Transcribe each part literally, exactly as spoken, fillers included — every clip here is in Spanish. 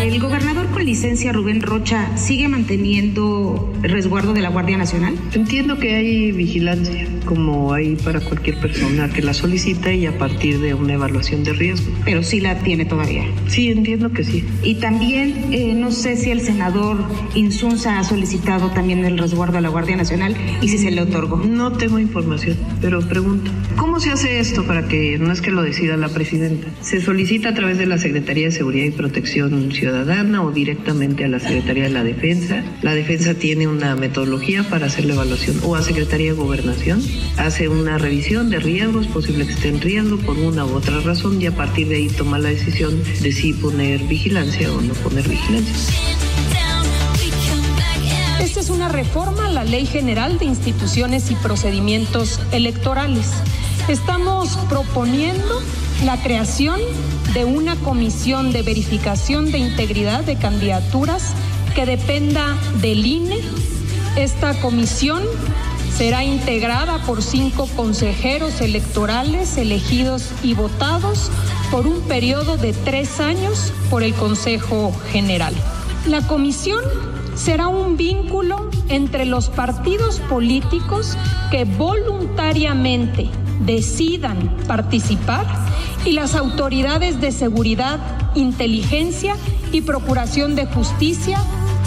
¿El gobernador con licencia, Rubén Rocha, sigue manteniendo el resguardo de la Guardia Nacional? Entiendo que hay vigilancia, como hay para cualquier persona que la solicita y a partir de una evaluación de riesgo. Pero sí la tiene todavía. Sí, entiendo que sí. Y también, eh, no sé si el senador Insunza ha solicitado también el resguardo a la Guardia Nacional y si se le otorgó. No tengo información, pero pregunto. ¿Cómo se hace esto para que no es que lo decida la presidenta? ¿Se solicita a través de la Secretaría de Seguridad y Protección Ciudadana o directamente a la Secretaría de la Defensa? La Defensa tiene una metodología para hacer la evaluación, o a Secretaría de Gobernación, hace una revisión de riesgos, posible que esté en riesgo por una u otra razón, y a partir de ahí toma la decisión de si poner vigilancia o no poner vigilancia. Esta es una reforma a la Ley General de Instituciones y Procedimientos Electorales. Estamos proponiendo la creación de una comisión de verificación de integridad de candidaturas que dependa del I N E. Esta comisión será integrada por cinco consejeros electorales elegidos y votados por un periodo de tres años por el Consejo General. La comisión será un vínculo entre los partidos políticos que voluntariamente decidan participar y las autoridades de seguridad, inteligencia y procuración de justicia.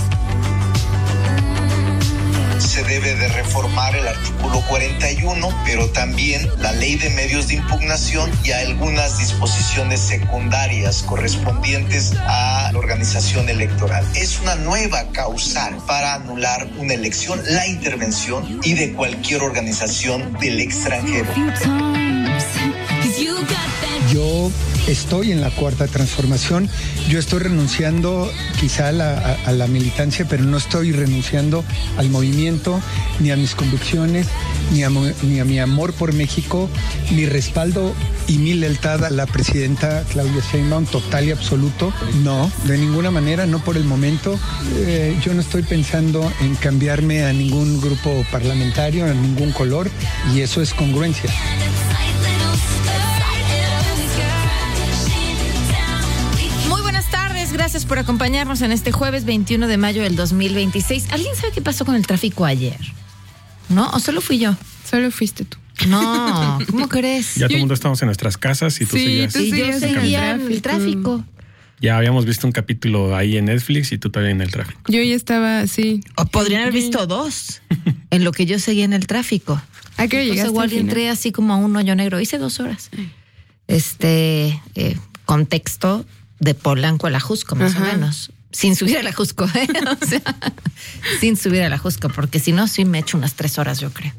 Se debe de reformar el artículo cuarenta y uno, pero también la ley de medios de impugnación y algunas disposiciones secundarias correspondientes a la organización electoral. Es una nueva causal para anular una elección, la intervención y de cualquier organización del extranjero. Yo estoy en la cuarta transformación, yo estoy renunciando quizá a la, a, a la militancia, pero no estoy renunciando al movimiento, ni a mis convicciones, ni a, ni a mi amor por México, mi respaldo y mi lealtad a la presidenta Claudia Sheinbaum, total y absoluto. No, de ninguna manera, no por el momento. Eh, yo no estoy pensando en cambiarme a ningún grupo parlamentario, a ningún color, y eso es congruencia. Gracias por acompañarnos en este jueves veintiuno de mayo del dos mil veintiséis. ¿Alguien sabe qué pasó con el tráfico ayer? ¿No? ¿O solo fui yo? Solo fuiste tú. No, ¿cómo crees? Ya todo el mundo estábamos en nuestras casas y tú sí, seguías. Tú y yo seguía en el tráfico. Ya habíamos visto un capítulo ahí en Netflix y tú todavía en el tráfico. Yo ya estaba así. O podrían haber visto dos en lo que yo seguía en el tráfico. ¿A qué hora llegaste? Igual entré así como a un hoyo negro. Hice dos horas. Este, eh, contexto de Polanco a la Jusco, más Ajá. o menos. Sin subir a la Jusco, ¿eh? O sea, sin subir a la Jusco, porque si no, sí me echo unas tres horas, yo creo.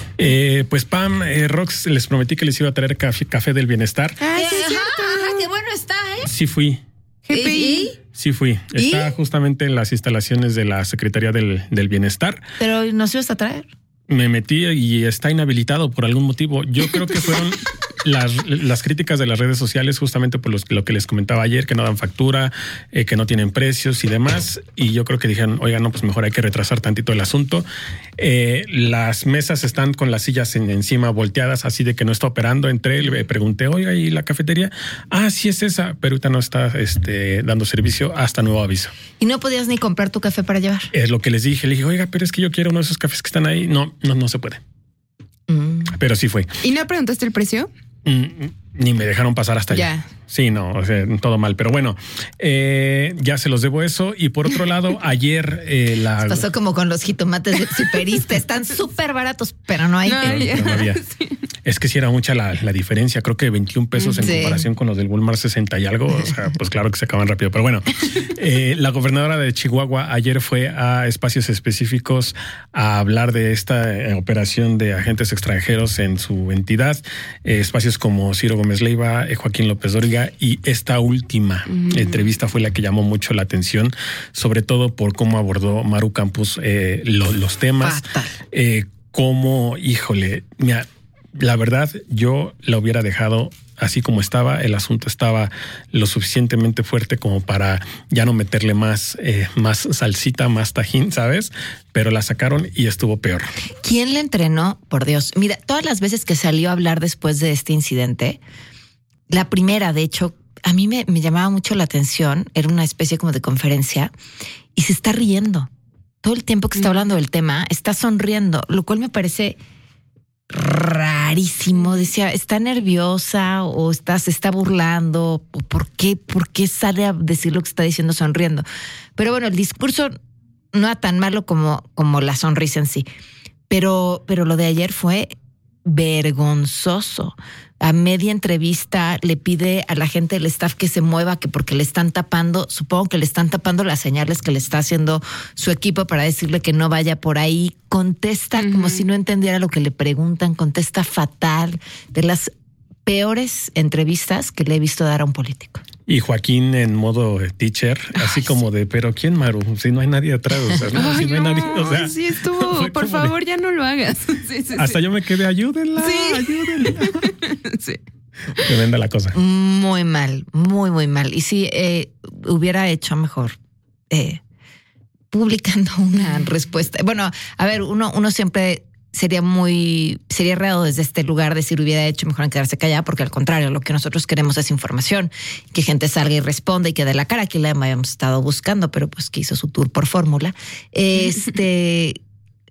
Eh, pues Pam, eh, Rox, les prometí que les iba a traer café, café del bienestar. Ah, sí, ajá, ajá, qué bueno está, ¿eh? Sí fui. G P I. Sí fui. Está ¿Y? justamente en las instalaciones de la Secretaría del, del Bienestar. Pero ¿nos ibas a traer? Me metí y está inhabilitado por algún motivo. Yo creo que fueron las, las críticas de las redes sociales justamente por los, lo que les comentaba ayer, que no dan factura, eh, que no tienen precios y demás. Y yo creo que dijeron, oiga, no, pues mejor hay que retrasar tantito el asunto. Eh, las mesas están con las sillas en, encima volteadas, así de que no está operando. Entré, le pregunté, oiga, ¿y la cafetería? Ah, sí es esa, pero ahorita no está este, dando servicio hasta nuevo aviso. ¿Y no podías ni comprar tu café para llevar? Es lo que les dije. Le dije, oiga, pero es que yo quiero uno de esos cafés que están ahí. No, no, no se puede. Mm. Pero sí fue. ¿Y no preguntaste el precio? Mm, ni me dejaron pasar hasta allá. Ya. Sí, no, o sea, todo mal. Pero bueno, eh, ya se los debo eso. Y por otro lado, ayer eh, la... Pasó como con los jitomates de Superista. Están súper baratos, pero no hay. No, pero, pero no había. Sí. Es que sí era mucha la, la diferencia. Creo que veintiún pesos en sí. comparación con los del Walmart sesenta y algo. O sea, pues claro que se acaban rápido. Pero bueno, eh, la gobernadora de Chihuahua ayer fue a espacios específicos a hablar de esta eh, operación de agentes extranjeros en su entidad. Eh, espacios como Ciro Gómez Leiva, eh, Joaquín López Dóriga, y esta última mm. entrevista fue la que llamó mucho la atención, sobre todo por cómo abordó Maru Campos eh, lo, los temas. Eh, cómo, híjole, mira, la verdad, yo la hubiera dejado así como estaba. El asunto estaba lo suficientemente fuerte como para ya no meterle más, eh, más salsita, más tajín, ¿sabes? Pero la sacaron y estuvo peor. ¿Quién le entrenó? Por Dios. Mira, todas las veces que salió a hablar después de este incidente, la primera, de hecho, a mí me, me llamaba mucho la atención, era una especie como de conferencia, y se está riendo. Todo el tiempo que está hablando del tema, está sonriendo, lo cual me parece rarísimo. Decía, ¿está nerviosa o está, se está burlando? ¿O por qué, por qué sale a decir lo que está diciendo sonriendo? Pero bueno, el discurso no era tan malo como, como la sonrisa en sí. Pero, pero lo de ayer fue vergonzoso. A media entrevista le pide a la gente del staff que se mueva, que porque le están tapando, supongo que le están tapando las señales que le está haciendo su equipo para decirle que no vaya por ahí. Contesta uh-huh. como si no entendiera lo que le preguntan, contesta fatal, de las peores entrevistas que le he visto dar a un político. Y Joaquín en modo teacher, así Ay, como sí. de, pero ¿quién, Maru? Si no hay nadie atrás, o sea, no, Ay, si no, no hay nadie, o sea. Sí estuvo, por favor, de... ya no lo hagas. Sí, sí, Hasta sí. yo me quedé, ayúdenla, sí. ayúdenla. Sí. Tremenda la cosa. Muy mal, muy, muy mal. Y si eh, hubiera hecho mejor eh, publicando una respuesta. Bueno, a ver, uno, uno siempre... Sería muy, sería errado desde este lugar decir hubiera hecho mejor en quedarse callada, porque al contrario, lo que nosotros queremos es información, que gente salga y responda y que dé la cara. Aquí la habíamos estado buscando, pero pues que hizo su tour por fórmula. Este,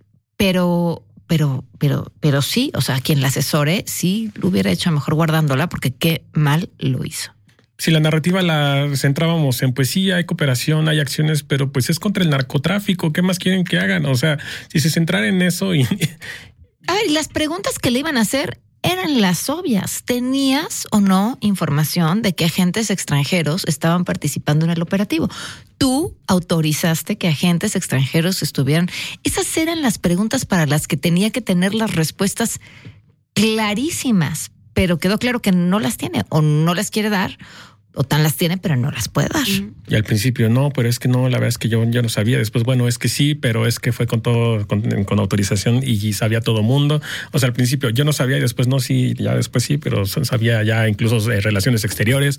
pero, pero, pero, pero sí, o sea, quien la asesore sí lo hubiera hecho mejor guardándola, porque qué mal lo hizo. Si la narrativa la centrábamos en, pues sí, hay cooperación, hay acciones, pero pues es contra el narcotráfico. ¿Qué más quieren que hagan? O sea, si se centrara en eso y... Ay, las preguntas que le iban a hacer eran las obvias. ¿Tenías o no información de que agentes extranjeros estaban participando en el operativo? ¿Tú autorizaste que agentes extranjeros estuvieran? Esas eran las preguntas para las que tenía que tener las respuestas clarísimas, pero quedó claro que no las tiene o no las quiere dar. O tan las tiene, pero no las puede dar. Y al principio no, pero es que no, la verdad es que yo ya no sabía. Después, bueno, es que sí, pero es que fue con todo, con, con autorización y sabía todo mundo. O sea, al principio yo no sabía y después no, sí, ya después sí, pero sabía ya incluso eh, relaciones exteriores.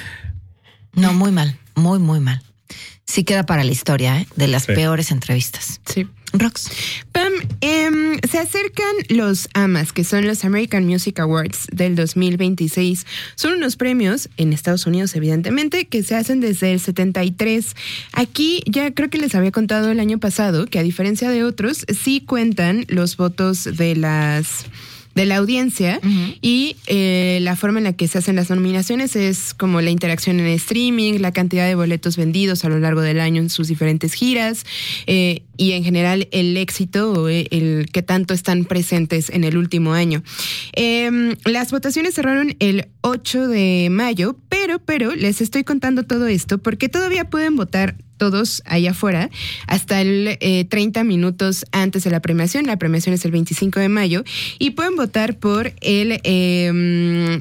No, muy mal, muy, muy mal. Sí queda para la historia, ¿eh? De las sí. peores entrevistas. Sí. Rox. Pam, eh, se acercan los A M As, que son los American Music Awards del dos mil veintiséis. Son unos premios, en Estados Unidos evidentemente, que se hacen desde el setenta y tres. Aquí ya creo que les había contado el año pasado que a diferencia de otros, sí cuentan los votos de las... de la audiencia uh-huh. y eh, la forma en la que se hacen las nominaciones es como la interacción en streaming, la cantidad de boletos vendidos a lo largo del año en sus diferentes giras eh, y en general el éxito o el que tanto están presentes en el último año. Eh, las votaciones cerraron el ocho de mayo, pero, pero les estoy contando todo esto porque todavía pueden votar todos allá afuera hasta el eh, treinta minutos antes de la premiación. La premiación es el veinticinco de mayo y pueden votar por el, eh,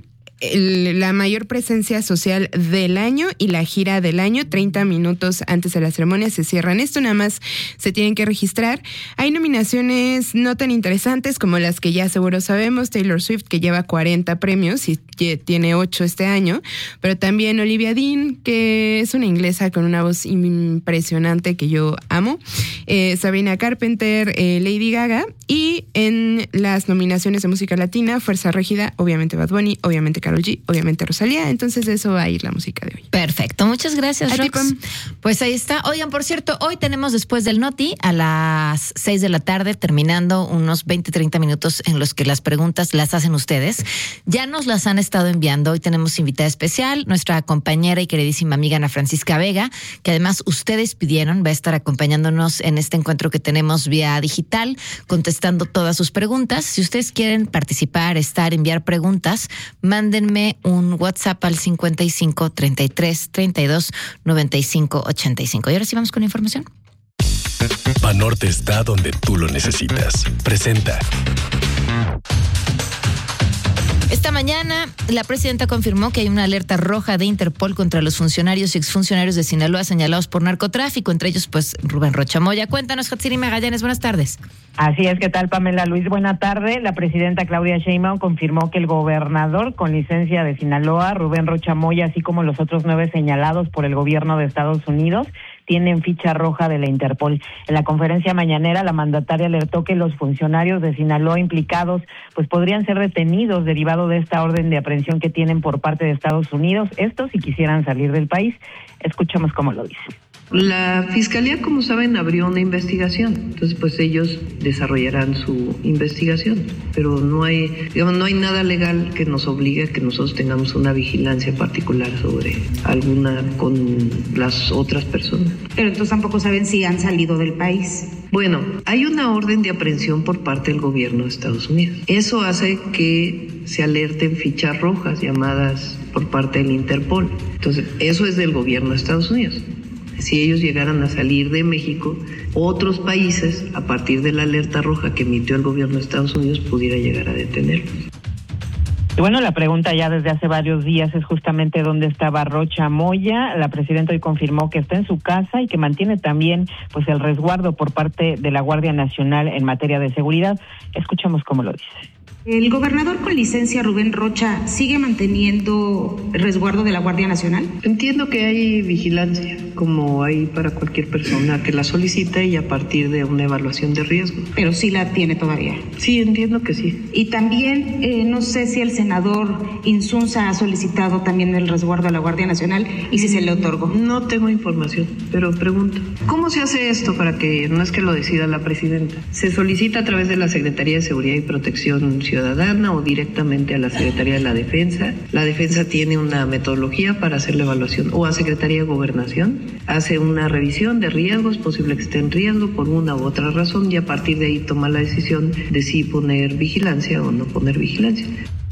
el la mayor presencia social del año y la gira del año. treinta minutos antes de la ceremonia se cierran esto, nada más se tienen que registrar. Hay nominaciones no tan interesantes como las que ya seguro sabemos, Taylor Swift, que lleva cuarenta premios y tiene ocho este año, pero también Olivia Dean, que es una inglesa con una voz impresionante que yo amo, eh, Sabrina Carpenter, eh, Lady Gaga, y en las nominaciones de música latina, Fuerza Régida, obviamente Bad Bunny, obviamente Karol G, obviamente Rosalía. Entonces de eso va a ir la música de hoy. Perfecto, muchas gracias, Rox. Pues ahí está. Oigan, por cierto, hoy tenemos después del Noti a las seis de la tarde, terminando unos veinte, treinta minutos en los que las preguntas las hacen ustedes. Ya nos las han estado enviando. Hoy tenemos invitada especial, nuestra compañera y queridísima amiga Ana Francisca Vega, que además ustedes pidieron, va a estar acompañándonos en este encuentro que tenemos vía digital, contestando todas sus preguntas. Si ustedes quieren participar, estar, enviar preguntas, mándenme un WhatsApp al cincuenta y cinco, treinta y tres, treinta y dos, noventa y cinco, ochenta y cinco. Y ahora sí vamos con la información. Banorte está donde tú lo necesitas. Presenta. Esta mañana, la presidenta confirmó que hay una alerta roja de Interpol contra los funcionarios y exfuncionarios de Sinaloa señalados por narcotráfico, entre ellos, pues, Rubén Rocha Moya. Cuéntanos, Hatsiri Magallanes, buenas tardes. Así es, ¿qué tal, Pamela Luis? Buena tarde. La presidenta Claudia Sheinbaum confirmó que el gobernador con licencia de Sinaloa, Rubén Rocha Moya, así como los otros nueve señalados por el gobierno de Estados Unidos, tienen ficha roja de la Interpol. En la conferencia mañanera, la mandataria alertó que los funcionarios de Sinaloa implicados pues podrían ser detenidos derivado de esta orden de aprehensión que tienen por parte de Estados Unidos, estos si quisieran salir del país. Escuchemos cómo lo dice. La Fiscalía, como saben, abrió una investigación, entonces pues ellos desarrollarán su investigación, pero no hay, digamos, no hay nada legal que nos obligue a que nosotros tengamos una vigilancia particular sobre alguna con las otras personas. Pero entonces tampoco saben si han salido del país. Bueno, hay una orden de aprehensión por parte del gobierno de Estados Unidos. Eso hace que se alerten fichas rojas llamadas por parte del Interpol. Entonces, eso es del gobierno de Estados Unidos. Si ellos llegaran a salir de México, otros países, a partir de la alerta roja que emitió el gobierno de Estados Unidos, pudiera llegar a detenerlos. Y bueno, la pregunta ya desde hace varios días es justamente dónde estaba Rocha Moya. La presidenta hoy confirmó que está en su casa y que mantiene también pues el resguardo por parte de la Guardia Nacional en materia de seguridad. Escuchemos cómo lo dice. ¿El gobernador con licencia, Rubén Rocha, sigue manteniendo resguardo de la Guardia Nacional? Entiendo que hay vigilancia, como hay para cualquier persona que la solicita y a partir de una evaluación de riesgo. Pero sí la tiene todavía. Sí, entiendo que sí. Y también, eh, no sé si el senador Insunza ha solicitado también el resguardo a la Guardia Nacional y si se le otorgó. No tengo información, pero pregunto. ¿Cómo se hace esto para que, no es que lo decida la presidenta, se solicita a través de la Secretaría de Seguridad y Protección Ciudadana Ciudadana o directamente a la Secretaría de la Defensa? La Defensa tiene una metodología para hacer la evaluación, o a Secretaría de Gobernación, hace una revisión de riesgos, posible que esté en riesgo por una u otra razón, y a partir de ahí toma la decisión de si poner vigilancia o no poner vigilancia.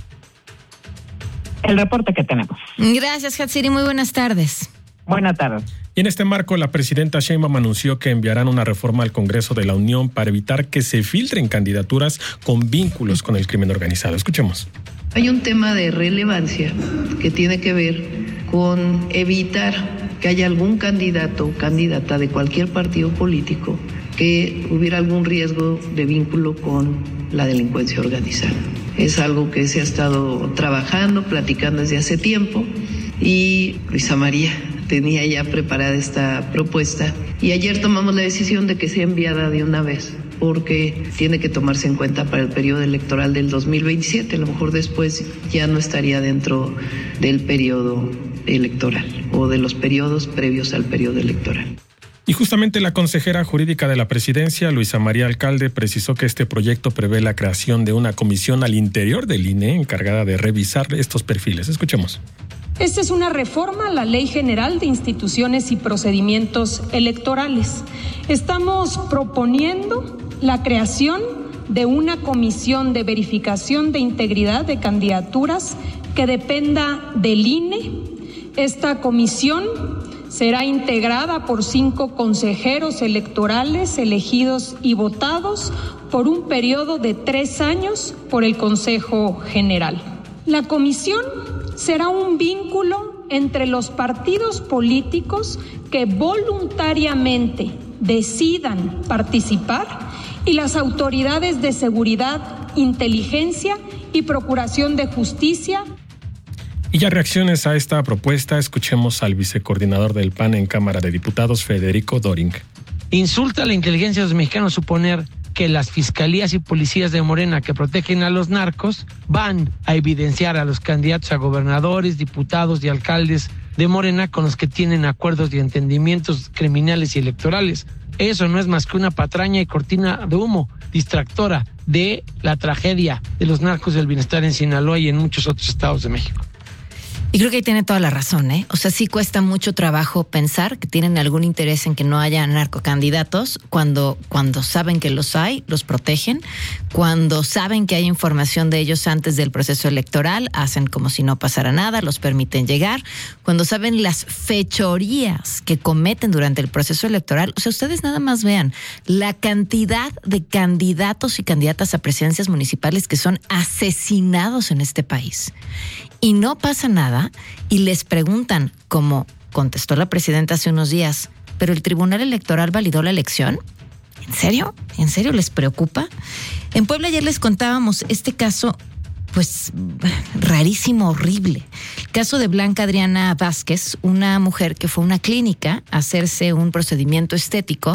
El reporte que tenemos. Gracias, Hatsiri, muy buenas tardes. Buenas tardes. Y en este marco, la presidenta Sheinbaum anunció que enviarán una reforma al Congreso de la Unión para evitar que se filtren candidaturas con vínculos con el crimen organizado. Escuchemos. Hay un tema de relevancia que tiene que ver con evitar que haya algún candidato o candidata de cualquier partido político que hubiera algún riesgo de vínculo con la delincuencia organizada. Es algo que se ha estado trabajando, platicando desde hace tiempo, y Luisa María tenía ya preparada esta propuesta y ayer tomamos la decisión de que sea enviada de una vez, porque tiene que tomarse en cuenta para el periodo electoral del dos mil veintisiete. A lo mejor después ya no estaría dentro del periodo electoral o de los periodos previos al periodo electoral. Y justamente la consejera jurídica de la presidencia, Luisa María Alcalde, precisó que este proyecto prevé la creación de una comisión al interior del I N E encargada de revisar estos perfiles. Escuchemos. Esta es una reforma a la Ley General de Instituciones y Procedimientos Electorales. Estamos proponiendo la creación de una comisión de verificación de integridad de candidaturas que dependa del I N E. Esta comisión será integrada por cinco consejeros electorales elegidos y votados por un periodo de tres años por el Consejo General. La comisión será un vínculo entre los partidos políticos que voluntariamente decidan participar y las autoridades de seguridad, inteligencia y procuración de justicia. Y ya reacciones a esta propuesta, escuchemos al vicecoordinador del P A N en Cámara de Diputados, Federico Doring. Insulta a la inteligencia de los mexicanos suponer que las fiscalías y policías de Morena que protegen a los narcos van a evidenciar a los candidatos a gobernadores, diputados y alcaldes de Morena con los que tienen acuerdos y entendimientos criminales y electorales. Eso no es más que una patraña y cortina de humo distractora de la tragedia de los narcos del bienestar en Sinaloa y en muchos otros estados de México. Y creo que ahí tiene toda la razón, ¿eh? O sea, sí cuesta mucho trabajo pensar que tienen algún interés en que no haya narcocandidatos cuando, cuando saben que los hay, los protegen, cuando saben que hay información de ellos antes del proceso electoral, hacen como si no pasara nada, los permiten llegar, cuando saben las fechorías que cometen durante el proceso electoral. O sea, ustedes nada más vean la cantidad de candidatos y candidatas a presidencias municipales que son asesinados en este país. Y no pasa nada, y les preguntan, como contestó la presidenta hace unos días, ¿pero el Tribunal Electoral validó la elección? ¿En serio? ¿En serio les preocupa? En Puebla ayer les contábamos este caso pues rarísimo, horrible. El caso de Blanca Adriana Vázquez, una mujer que fue a una clínica a hacerse un procedimiento estético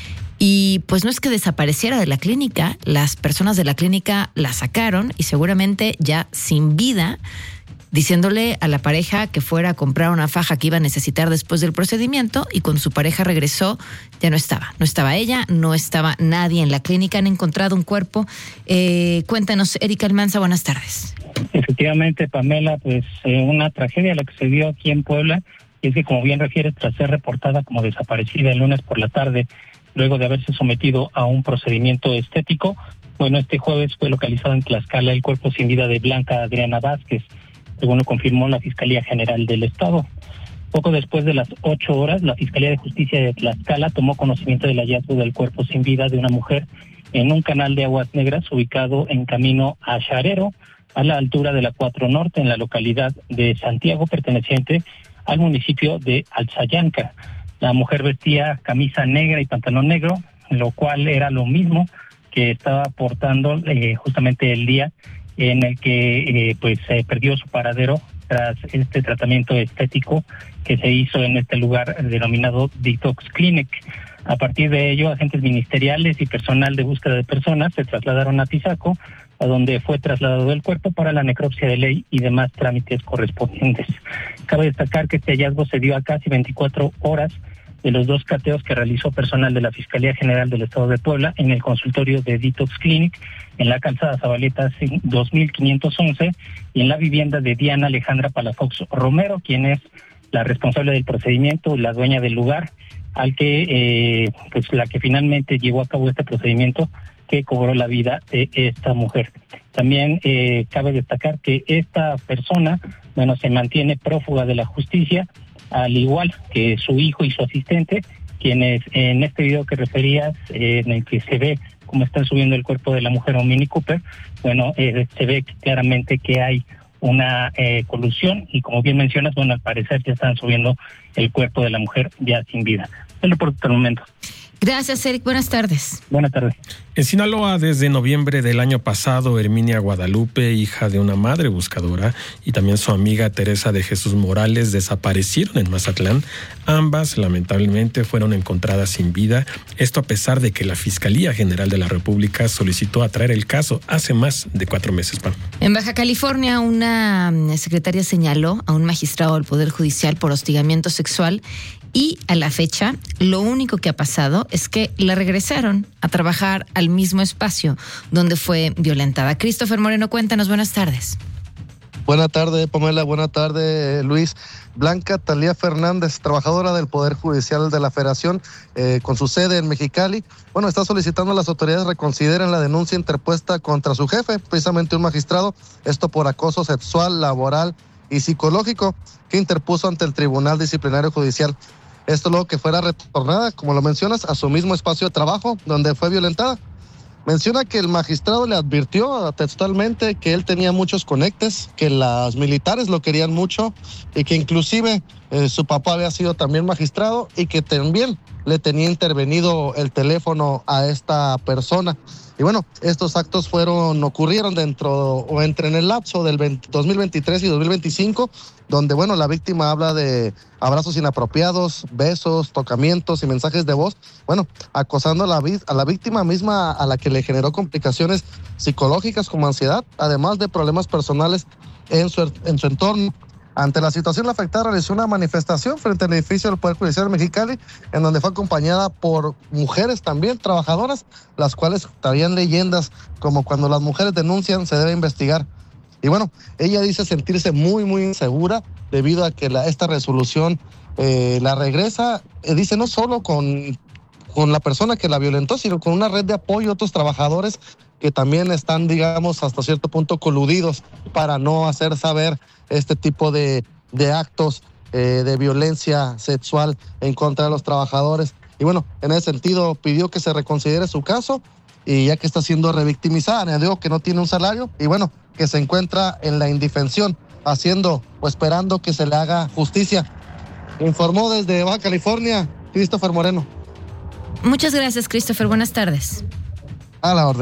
y pues no es que desapareciera de la clínica, las personas de la clínica la sacaron y seguramente ya sin vida, diciéndole a la pareja que fuera a comprar una faja que iba a necesitar después del procedimiento, y cuando su pareja regresó ya no estaba. No estaba ella, no estaba nadie en la clínica, han encontrado un cuerpo. Eh, cuéntanos, Erika Almanza, buenas tardes. Efectivamente, Pamela, pues eh, una tragedia la que se dio aquí en Puebla, y es que, como bien refieres, tras ser reportada como desaparecida el lunes por la tarde, luego de haberse sometido a un procedimiento estético, bueno, este jueves fue localizado en Tlaxcala el cuerpo sin vida de Blanca Adriana Vázquez, según lo confirmó la Fiscalía General del Estado. Poco después de las ocho horas, la Fiscalía de Justicia de Tlaxcala tomó conocimiento del hallazgo del cuerpo sin vida de una mujer en un canal de aguas negras ubicado en camino a Charero, a la altura de la cuatro Norte, en la localidad de Santiago, perteneciente al municipio de Alzayanca. La mujer vestía camisa negra y pantalón negro, lo cual era lo mismo que estaba portando eh, justamente el día en el que eh, pues se perdió su paradero tras este tratamiento estético que se hizo en este lugar denominado Detox Clinic. A partir de ello, agentes ministeriales y personal de búsqueda de personas se trasladaron a Tizaco, a donde fue trasladado el cuerpo para la necropsia de ley y demás trámites correspondientes. Cabe destacar que este hallazgo se dio a casi veinticuatro horas de los dos cateos que realizó personal de la Fiscalía General del Estado de Puebla en el consultorio de Detox Clinic, en la calzada Zabaleta dos mil quinientos once, y en la vivienda de Diana Alejandra Palafox Romero, quien es la responsable del procedimiento, la dueña del lugar, al que, eh, pues la que finalmente llevó a cabo este procedimiento, que cobró la vida de esta mujer. También eh, cabe destacar que esta persona, bueno, se mantiene prófuga de la justicia, al igual que su hijo y su asistente, quienes en este video que referías, eh, en el que se ve cómo están subiendo el cuerpo de la mujer a un Mini Cooper, bueno, eh, se ve claramente que hay una eh, colusión, y como bien mencionas, bueno, al parecer ya están subiendo el cuerpo de la mujer ya sin vida. Es lo por el momento. Gracias, Eric. Buenas tardes. Buenas tardes. En Sinaloa, desde noviembre del año pasado, Herminia Guadalupe, hija de una madre buscadora, y también su amiga Teresa de Jesús Morales desaparecieron en Mazatlán. Ambas, lamentablemente, fueron encontradas sin vida. Esto a pesar de que la Fiscalía General de la República solicitó atraer el caso hace más de cuatro meses. Pam. En Baja California, una secretaria señaló a un magistrado del Poder Judicial por hostigamiento sexual, y a la fecha, lo único que ha pasado es que la regresaron a trabajar al mismo espacio donde fue violentada. Christopher Moreno, cuéntanos, buenas tardes. Buenas tardes, Pamela, buenas tardes, Luis. Blanca Talía Fernández, trabajadora del Poder Judicial de la Federación, eh, con su sede en Mexicali, bueno, está solicitando a las autoridades reconsideren la denuncia interpuesta contra su jefe, precisamente un magistrado, esto por acoso sexual, laboral y psicológico, que interpuso ante el Tribunal Disciplinario Judicial. Esto luego que fuera retornada, como lo mencionas, a su mismo espacio de trabajo donde fue violentada. Menciona que el magistrado le advirtió textualmente que él tenía muchos conectes, que las militares lo querían mucho y que inclusive eh, su papá había sido también magistrado y que también le tenía intervenido el teléfono a esta persona. Y bueno, estos actos fueron, ocurrieron dentro o entre en el lapso del veinte, dos mil veintitrés y dos mil veinticinco, donde bueno, la víctima habla de abrazos inapropiados, besos, tocamientos y mensajes de voz, bueno, acosando a la, a la víctima misma, a la que le generó complicaciones psicológicas como ansiedad, además de problemas personales en su, en su entorno. Ante la situación, la afectada realizó una manifestación frente al edificio del Poder Judicial de Mexicali, en donde fue acompañada por mujeres también, trabajadoras, las cuales traían leyendas como cuando las mujeres denuncian se debe investigar. Y bueno, ella dice sentirse muy, muy insegura debido a que la, esta resolución eh, la regresa, eh, dice no solo con, con la persona que la violentó, sino con una red de apoyo a otros trabajadores que también están, digamos, hasta cierto punto coludidos para no hacer saber este tipo de, de actos eh, de violencia sexual en contra de los trabajadores. Y bueno, en ese sentido pidió que se reconsidere su caso, y ya que está siendo revictimizada, añadió que no tiene un salario y bueno, que se encuentra en la indefensión, haciendo o esperando que se le haga justicia. Informó desde Baja California, Christopher Moreno. Muchas gracias, Christopher. Buenas tardes. A la orden.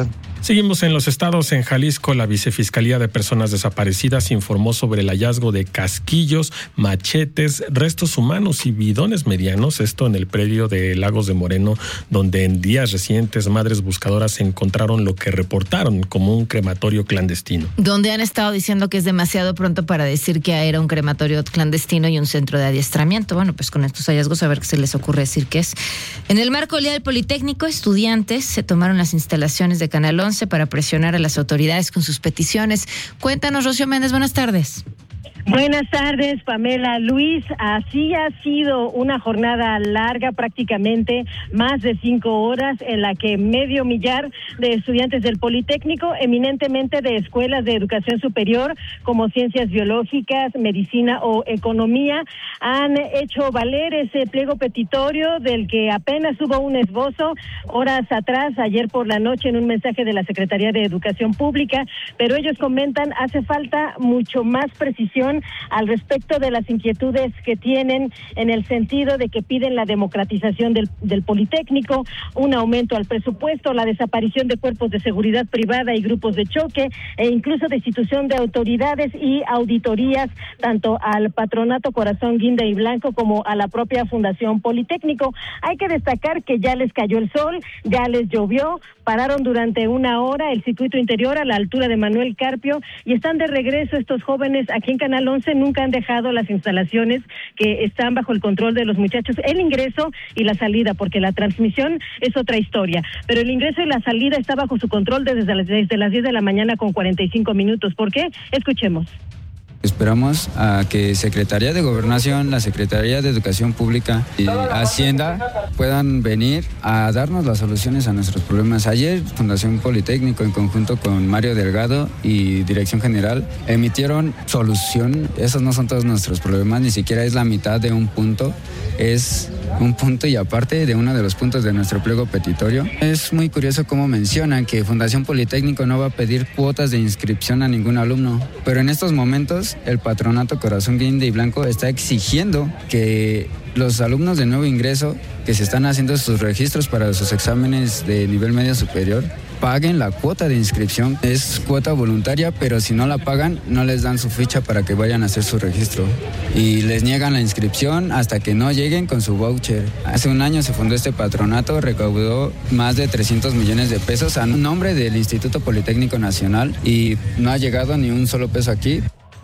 Seguimos en los estados. En Jalisco, la Vicefiscalía de Personas Desaparecidas informó sobre el hallazgo de casquillos, machetes, restos humanos y bidones medianos, esto en el predio de Lagos de Moreno, donde en días recientes madres buscadoras encontraron lo que reportaron como un crematorio clandestino. Donde han estado diciendo que es demasiado pronto para decir que era un crematorio clandestino y un centro de adiestramiento. Bueno, pues con estos hallazgos a ver qué se les ocurre decir que es. En el marco del Día del Politécnico, estudiantes se tomaron las instalaciones de Canal once para presionar a las autoridades con sus peticiones. Cuéntanos, Rocío Méndez, buenas tardes. Buenas tardes, Pamela. Luis, así ha sido una jornada larga, prácticamente más de cinco horas, en la que medio millar de estudiantes del Politécnico, eminentemente de escuelas de educación superior como ciencias biológicas, medicina o economía, han hecho valer ese pliego petitorio del que apenas hubo un esbozo horas atrás, ayer por la noche, en un mensaje de la Secretaría de Educación Pública, pero ellos comentan hace falta mucho más precisión al respecto de las inquietudes que tienen, en el sentido de que piden la democratización del, del Politécnico, un aumento al presupuesto, la desaparición de cuerpos de seguridad privada y grupos de choque, e incluso destitución de autoridades y auditorías, tanto al Patronato Corazón Guinda y Blanco como a la propia Fundación Politécnico. Hay que destacar que ya les cayó el sol, ya les llovió, pararon durante una hora el circuito interior a la altura de Manuel Carpio y están de regreso estos jóvenes aquí en Canal once. Nunca han dejado las instalaciones que están bajo el control de los muchachos, el ingreso y la salida, porque la transmisión es otra historia, pero el ingreso y la salida está bajo su control desde las, desde las diez de la mañana con cuarenta y cinco minutos. ¿Por qué? Escuchemos. Esperamos a que Secretaría de Gobernación, la Secretaría de Educación Pública y Hacienda puedan venir a darnos las soluciones a nuestros problemas. Ayer, Fundación Politécnico, en conjunto con Mario Delgado y Dirección General, emitieron solución. Esos no son todos nuestros problemas, ni siquiera es la mitad de un punto. Es un punto y aparte de uno de los puntos de nuestro pliego petitorio. Es muy curioso cómo mencionan que Fundación Politécnico no va a pedir cuotas de inscripción a ningún alumno, pero en estos momentos el Patronato Corazón Guinda y Blanco está exigiendo que los alumnos de nuevo ingreso que se están haciendo sus registros para sus exámenes de nivel medio superior paguen la cuota de inscripción. Es cuota voluntaria, pero si no la pagan, no les dan su ficha para que vayan a hacer su registro. Y les niegan la inscripción hasta que no lleguen con su voucher. Hace un año se fundó este patronato, recaudó más de trescientos millones de pesos a nombre del Instituto Politécnico Nacional y no ha llegado ni un solo peso aquí.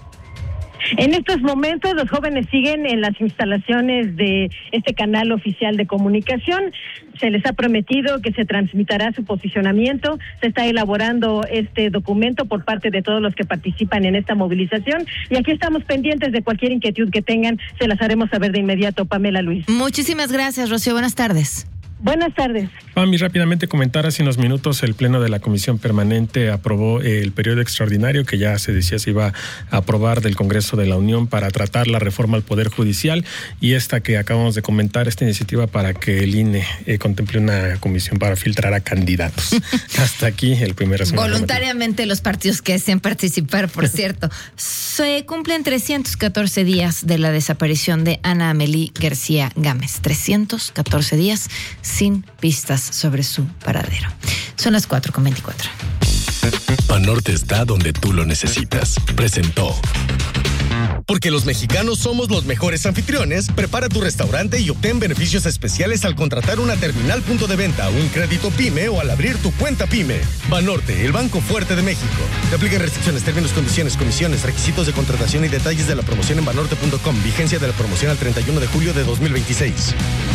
En estos momentos los jóvenes siguen en las instalaciones de este canal oficial de comunicación. Se les ha prometido que se transmitirá su posicionamiento. Se está elaborando este documento por parte de todos los que participan en esta movilización. Y aquí estamos pendientes de cualquier inquietud que tengan. Se las haremos saber de inmediato, Pamela, Luis. Muchísimas gracias, Rocío. Buenas tardes. Buenas tardes. Pami, rápidamente comentar, hace unos minutos el Pleno de la Comisión Permanente aprobó el periodo extraordinario que ya se decía se iba a aprobar del Congreso de la Unión para tratar la reforma al Poder Judicial y esta que acabamos de comentar, esta iniciativa para que el I N E eh, contemple una comisión para filtrar a candidatos. Hasta aquí el primer resumen. Voluntariamente los partidos que desean participar, por cierto. Se cumplen trescientos catorce días de la desaparición de Ana Amelí García Gámez. trescientos catorce días sin pistas sobre su paradero. Son las cuatro con veinticuatro. Banorte está donde tú lo necesitas. Presentó. Porque los mexicanos somos los mejores anfitriones, prepara tu restaurante y obtén beneficios especiales al contratar una terminal punto de venta, un crédito PYME o al abrir tu cuenta PYME. Banorte, el banco fuerte de México. Te aplican restricciones, términos, condiciones, comisiones, requisitos de contratación y detalles de la promoción en banorte punto com. Vigencia de la promoción al treinta y uno de julio de dos mil veintiséis.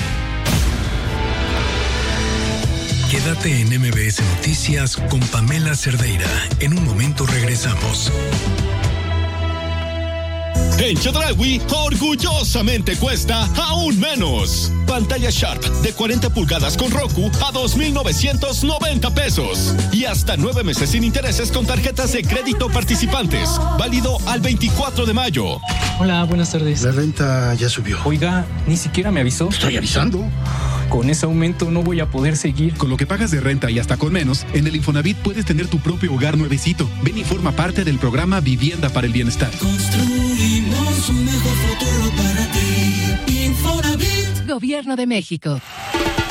Quédate en M B S Noticias con Pamela Cerdeira. En un momento regresamos. En Chedraui, orgullosamente cuesta aún menos. Pantalla Sharp de cuarenta pulgadas con Roku a dos mil novecientos noventa pesos. Y hasta nueve meses sin intereses con tarjetas de crédito participantes. Válido al veinticuatro de mayo. Hola, buenas tardes. La renta ya subió. Oiga, ni siquiera me avisó. Estoy avisando. Con ese aumento no voy a poder seguir. Con lo que pagas de renta y hasta con menos, en el Infonavit puedes tener tu propio hogar nuevecito. Ven y forma parte del programa Vivienda para el Bienestar. Construimos un mejor futuro para ti. Infonavit. Gobierno de México.